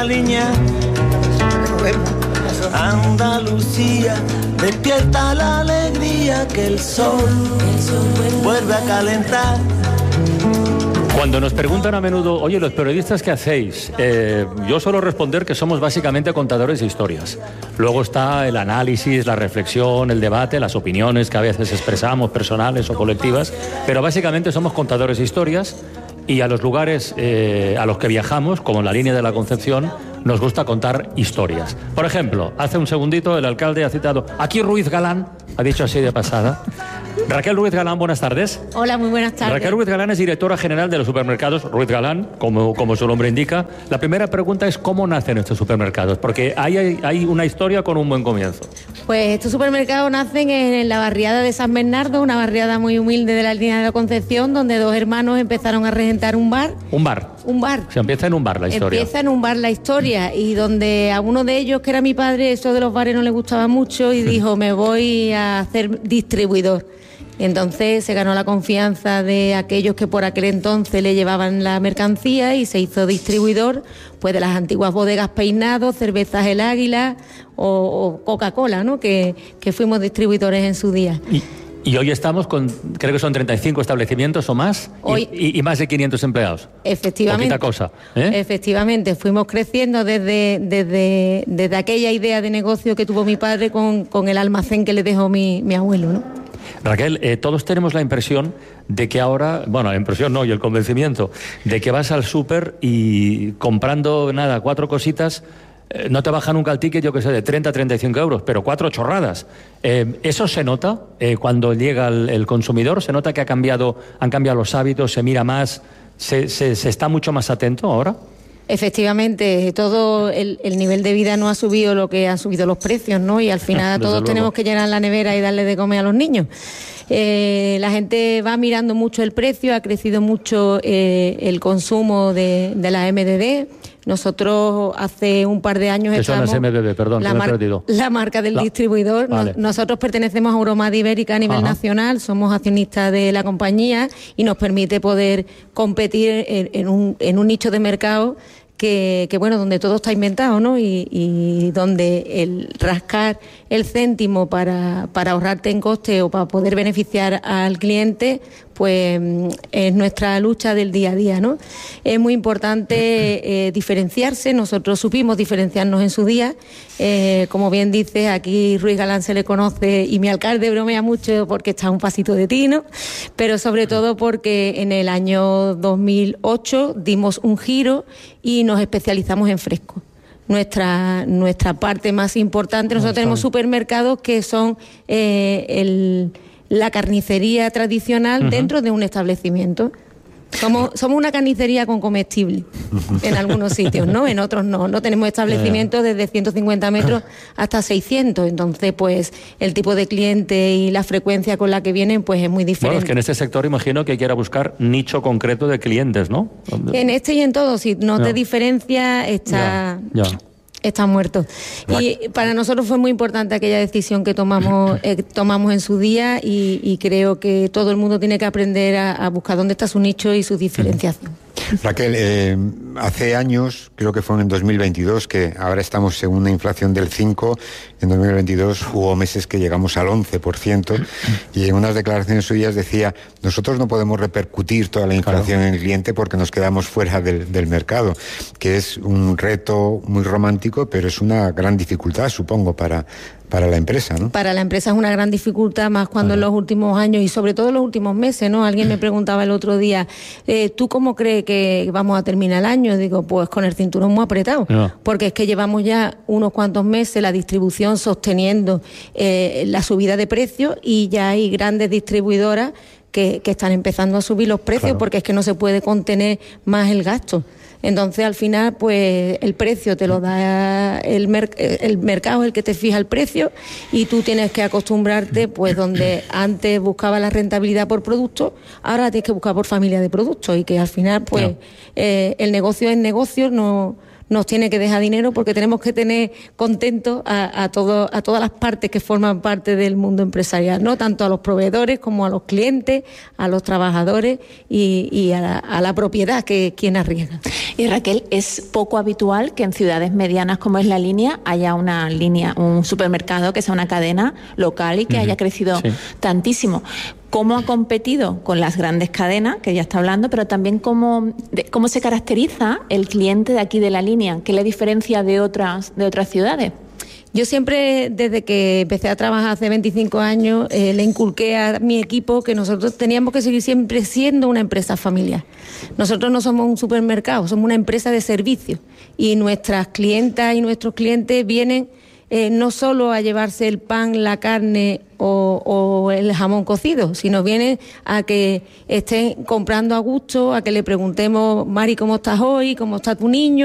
una línea. Andalucía, despierta la alegría que el sol vuelve a calentar. Cuando nos preguntan a menudo, oye, los periodistas, ¿qué hacéis? Yo suelo responder que somos básicamente contadores de historias. Luego está el análisis, la reflexión, el debate, las opiniones que a veces expresamos, personales o colectivas, pero básicamente somos contadores de historias y a los lugares a los que viajamos, como en la línea de la Concepción, nos gusta contar historias. Por ejemplo, hace un segundito el alcalde ha citado, aquí Ruiz Galán, ha dicho así de pasada. Raquel Ruiz Galán, buenas tardes. Hola, muy buenas tardes. Raquel Ruiz Galán es directora general de los supermercados Ruiz Galán, como su nombre indica. La primera pregunta es ¿cómo nacen estos supermercados? Porque hay una historia con un buen comienzo. Pues estos supermercados nacen en la barriada de San Bernardo, una barriada muy humilde de la línea de la Concepción, donde dos hermanos empezaron a regentar un bar. Un bar. Se empieza en un bar la historia. Empieza en un bar la historia y donde a uno de ellos, que era mi padre, eso de los bares no le gustaba mucho y dijo, me voy a hacer distribuidor. Entonces se ganó la confianza de aquellos que por aquel entonces le llevaban la mercancía y se hizo distribuidor pues de las antiguas bodegas Peinado, Cervezas El Águila o Coca-Cola, ¿no? Que fuimos distribuidores en su día. Y hoy estamos con, creo que son 35 establecimientos o más, hoy, y más de 500 empleados. Efectivamente. Poquita cosa. Efectivamente, fuimos creciendo desde aquella idea de negocio que tuvo mi padre con el almacén que le dejó mi abuelo, ¿no? Raquel, todos tenemos la impresión de que ahora, bueno, la impresión no, y el convencimiento, de que vas al súper y comprando, 4 cositas, no te bajan nunca el ticket, yo que sé, de 30 a 35 euros, pero 4 chorradas. ¿Eso se nota cuando llega el consumidor? ¿Se nota que han cambiado los hábitos, se mira más, se está mucho más atento ahora? Efectivamente, todo el nivel de vida no ha subido lo que han subido los precios, ¿no? Y al final todos tenemos que llenar la nevera y darle de comer a los niños. La gente va mirando mucho el precio, ha crecido mucho el consumo de la MDD. Nosotros hace un par de años estamos... ¿Qué son las MDD? Perdón, me he perdido. La marca del distribuidor. Vale. Nosotros pertenecemos a Euromad Ibérica a nivel nacional, somos accionistas de la compañía y nos permite poder competir en un nicho de mercado que bueno, donde todo está inventado, ¿no? Y donde el rascar el céntimo para ahorrarte en coste o para poder beneficiar al cliente, pues es nuestra lucha del día a día, ¿no? Es muy importante diferenciarse. Nosotros supimos diferenciarnos en su día. Como bien dices, aquí Ruiz Galán se le conoce y mi alcalde bromea mucho porque está a un pasito de ti, ¿no? Pero sobre todo porque en el año 2008 dimos un giro y nos especializamos en fresco. Nuestra parte más importante, nosotros tenemos supermercados que son la carnicería tradicional dentro de un establecimiento. Somos una carnicería con comestible en algunos sitios, ¿no? En otros no. No tenemos establecimientos desde 150 metros hasta 600. Entonces, pues, el tipo de cliente y la frecuencia con la que vienen, pues, es muy diferente. Bueno, es que en este sector imagino que quiera buscar nicho concreto de clientes, ¿no? En este y en todo. Si no te diferencia, está muerto. Y para nosotros fue muy importante aquella decisión que tomamos en su día y creo que todo el mundo tiene que aprender a buscar dónde está su nicho y su diferenciación. Raquel, hace años, creo que fue en 2022, que ahora estamos en una inflación del 5%, en 2022 hubo meses que llegamos al 11%, y en unas declaraciones suyas decía, nosotros no podemos repercutir toda la inflación en el cliente porque nos quedamos fuera del mercado, que es un reto muy romántico, pero es una gran dificultad, supongo, para la empresa, ¿no? Para la empresa es una gran dificultad, más cuando en los últimos años y sobre todo en los últimos meses, ¿no? Alguien me preguntaba el otro día, ¿tú cómo crees que vamos a terminar el año? Digo, pues con el cinturón muy apretado, porque es que llevamos ya unos cuantos meses la distribución sosteniendo la subida de precios y ya hay grandes distribuidoras que están empezando a subir los precios porque es que no se puede contener más el gasto. Entonces, al final, pues el precio te lo da el mercado, es el que te fija el precio y tú tienes que acostumbrarte, pues donde antes buscaba la rentabilidad por producto, ahora tienes que buscar por familia de productos y que al final, pues el negocio es negocio, no nos tiene que dejar dinero, porque tenemos que tener contentos a todas las partes que forman parte del mundo empresarial, ¿no? Tanto a los proveedores como a los clientes, a los trabajadores y a la propiedad, que es quien arriesga. Y Raquel, es poco habitual que en ciudades medianas como es La Línea haya un supermercado que sea una cadena local y que haya crecido tantísimo. ¿Cómo ha competido con las grandes cadenas, que ya está hablando, pero también cómo se caracteriza el cliente de aquí de La Línea? ¿Qué le diferencia de otras ciudades? Yo siempre, desde que empecé a trabajar hace 25 años, le inculqué a mi equipo que nosotros teníamos que seguir siempre siendo una empresa familiar. Nosotros no somos un supermercado, somos una empresa de servicios, y nuestras clientas y nuestros clientes vienen no solo a llevarse el pan, la carne o el jamón cocido, sino vienen a que estén comprando a gusto, a que le preguntemos: Mari, ¿cómo estás hoy? ¿Cómo está tu niño?